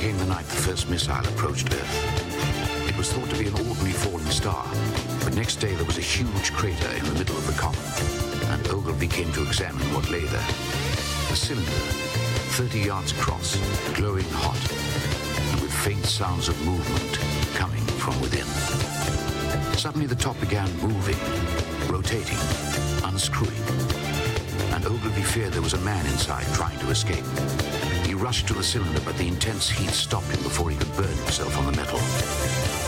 came the night the first missile approached Earth. It was thought to be an ordinary falling star, but next day there was a huge crater in the middle of the comet, and Ogilvy came to examine what lay there. A cylinder, 30 yards across, glowing hot, and with faint sounds of movement coming from within. Suddenly the top began moving, rotating, unscrewing, and Ogilvy feared there was a man inside trying to escape. He rushed to the cylinder, but the intense heat stopped him before he could burn himself on the metal.